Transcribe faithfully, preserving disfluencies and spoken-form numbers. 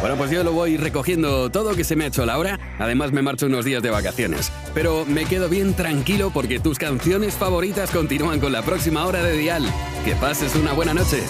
Bueno, pues yo lo voy recogiendo todo, que se me ha hecho la hora. Además me marcho unos días de vacaciones. Pero me quedo bien tranquilo porque tus canciones favoritas continúan con la próxima hora de Dial. Que pases una buena noche.